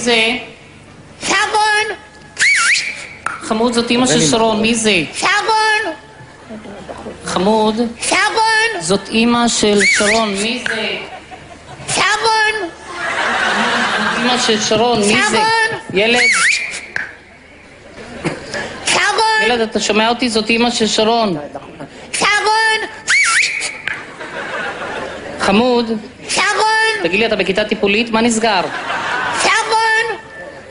זה? שרון! חמוד, זאת אמא של שרון, מי זה? שרון! חמוד, שרון! זאת אמא של שרון, מי זה? שרון! אמא של שרון, מי זה? שרון! ילד, שרון! ילד, אתה שומע אותי? זאת אמא של שרון. שרון! חמוד, שרון! תגיד לי, אתה בכיתה טיפולית? מה נסגר? שרון!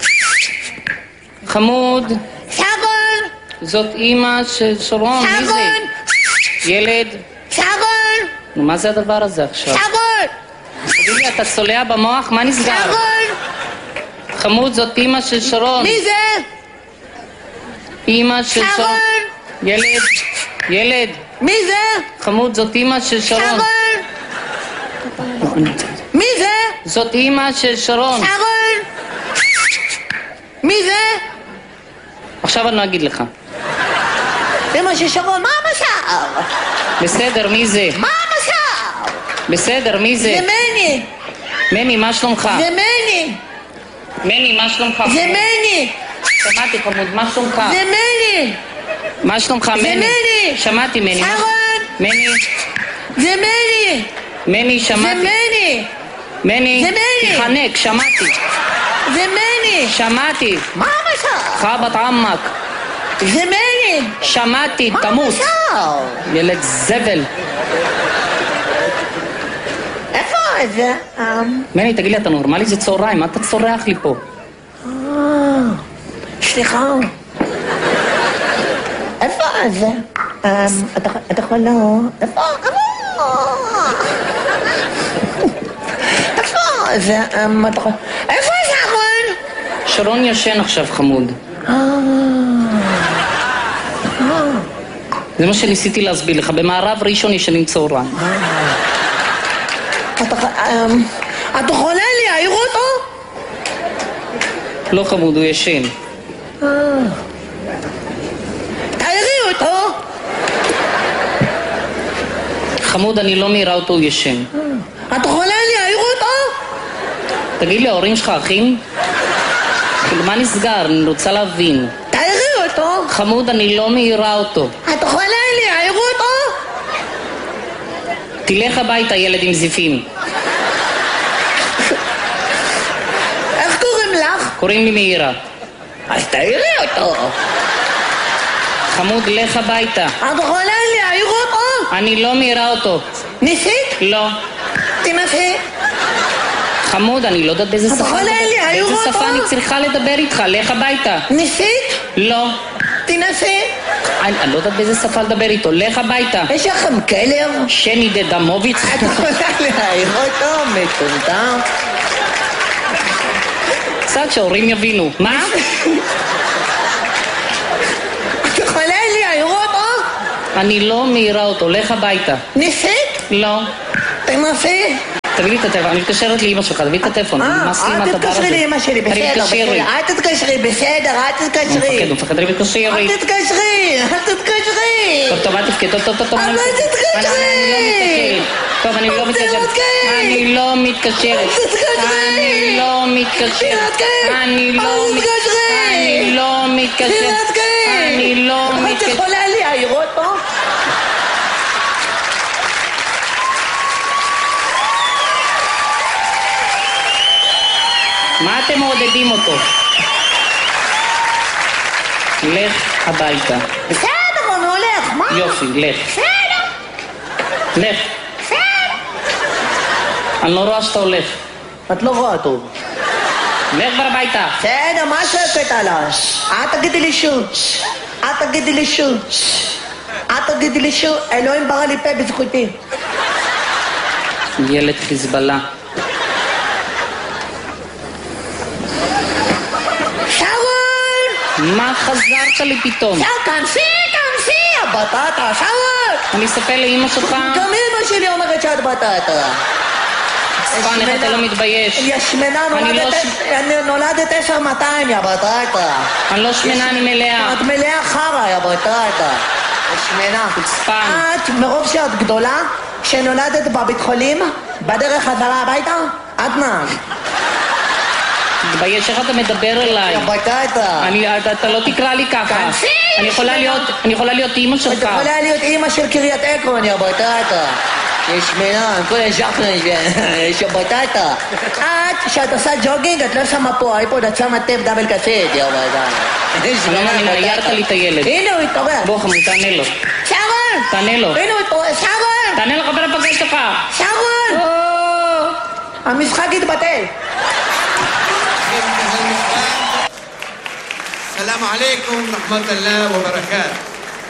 חמוד, שרון! זאת אמא של שרון, מי זה? שרון! ילד, שרון! נו, מה זה הדבר הזה עכשיו? שרון! תגיד לי, אתה צולע במוח? מה נסגר? שרון! חמוד, זאת אמא של שרון. מי זה? אמא של שרון. שרון! ילד, ילד, מי זה? חמוד, זאת אמא של שרון. שרון! מי זה? זאת אמא של שרון. שרון! מי זה? עכשיו אני לא אגיד לך. אמא של שרון, מה המשל? בסדר, מי זה? מה המשל? בסדר, מי זה? זה מני! מני, מה שלומך? זה מני! מני, מה שלומך? זה מני! שמעתי, חמוד, מה שלומך? זה מני! מה שלומך, מני? מני. שמעתי, מני. שרון! מני, זה מני! מני, זה שמעתי. מני! מני, זה מני. תחנק, שמעתי. זה מני! שמעתי. מה המשל? חבת עמק. זה מני! שמעתי, מה תמות. המשל? ילד זבל. איפה זה? מני, תגיד לי, אתה נורמלי? זה צהריים, מה אתה צורח לי פה? סליחה. איפה זה? אתה יכול לא... איפה? איפה זה? איפה שרון? שרון ישן עכשיו, חמוד. זה מה שניסיתי להסביר לך. במערב ראשון ישנים צהריים. אתה יכולה להעיר אותו? לא חמוד, הוא ישן. תעירי אותו. חמוד, אני לא מעירה אותו, הוא ישן. את יכולה להעיר אותו? תגיד לי, ההורים שלך אחים? כאילו, מה נסגר? אני רוצה להבין. תעירי אותו. חמוד, אני לא מעירה אותו. את יכולה להעיר אותו? תלך הביתה, ילד עם זיפים. איך קוראים לך? קוראים לי מאירה. אז תעירי אותו. חמוד, לך הביתה. את יכולה להעיר אותו? אני לא מעירה אותו. ניסית? לא. תנסי. חמוד, אני לא יודעת באיזה את שפה... יכולה להעיר באיזה אותו? שפה אני צריכה לדבר איתך? לך הביתה. ניסית? לא. תנסי. אני לא יודעת באיזה שפה לדבר איתו. לך הביתה. יש לכם כלב? שני דדמוביץ. את יכולה להעיר אותו? מטומטם. קצת שההורים יבינו. מה? את יכולה להעיר אותו? אני לא מעירה אותו. לך הביתה. ניסית? לא. תנסי. תביא לי את הטלפון, אני מתקשרת לאמא שלך, תביא את הטלפון, נמאס לי עם אל הדבר הזה. תתקשרי לאמא שלי, בסדר, אל תתקשרי, בסדר, אל תתקשרי. הוא מפחד, אני מתקשרי. אל תתקשרי, אל תתקשרי. טוב, אל תבכה, טוב. אל תתקשרי. טוב, אני לא מתקשרת. אני לא מתקשרת. אני לא מתקשרת. אני לא מתקשרת. אני לא את יכולה להעיר אותו? מה אתם מעודדים אותו? לך הביתה. בסדר, הוא הולך, מה? יופי, לך. בסדר. לך. בסדר. אני לא רואה שאתה הולך. את לא רואה טוב. לך כבר הביתה. בסדר, מה שקט עליי? אל תגידי לי שוב. אל תגידי לי שוב. אל תגידי לי שוב. אלוהים ברא לי פה בזכותי. ילד חיזבאללה. מה חזרת לי פתאום? תנסי, הבטטה, שרון! אני אספר לאמא שלך? גם אמא שלי אומרת שאת בטטה. ספן, איך אתה לא מתבייש? היא שמנה, נולדת 10,200, יא בטטה. אני לא שמנה, אני מלאה. את מלאה חרא, יא בטטה. שמנה. חוצפן. את, מרוב שאת גדולה, כשנולדת בבית חולים, בדרך חזרה הביתה, את נהג. תתבייש, איך אתה מדבר אליי? יא בטטה. אתה לא תקרא לי ככה. אני יכולה להיות אימא את שלך. יכולה להיות אימא של קריית עקרון, יא בטטה. יש שמנה, כל הז'חרן, יש יא בטטה. כשאת עושה ג'וגינג, את לא שמה פה אייפוד, את שמה טייפ דאבל קסט, יא בטטה. אני עיירת לי את הילד. הנה הוא התעורר. בוא חמוד, תענה לו. שרון! תענה לו. הנה הוא התעורר, שרון! תענה לחבר הפגש שלך. שרון! המשחק התבטל. السلام عليكم ورحمة الله وبركاته.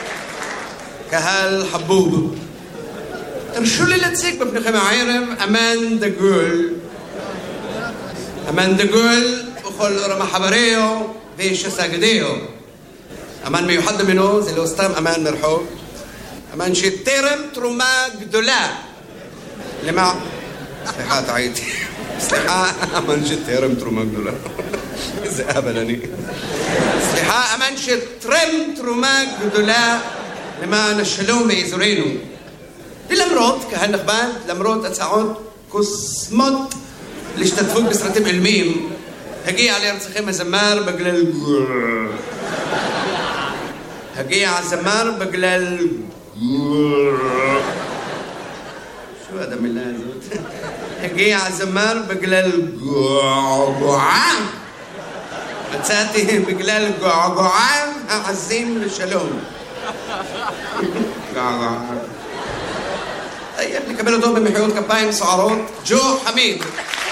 קהל חבוב, תרשו לי להציג בפניכם הערב אמן דגול. אמן דגול וכל רמה חבריו ושסגדיו. אמן מיוחד ממנו, זה לא סתם אמן מרחוב. אמן שתרם תרומה גדולה. למה? סליחה, טעיתי. סליחה, אמן שתרם תרומה גדולה. איזה אבל אני. סליחה, אמן שתרם תרומה גדולה למען השלום באזורנו. ולמרות, קהל נכבד, למרות הצעות קוסמות להשתתפות בסרטים אילמים, הגיע להרצכם הזמר בגלל... הגיע הזמר בגלל... شو هذا من هذا؟ הגיע הזמר בגלל געגועה. מצאתי בגלל געגועה העזים לשלום. געגועה. נקבל אותו במחיאות כפיים סוערות, ג'ו חמיד.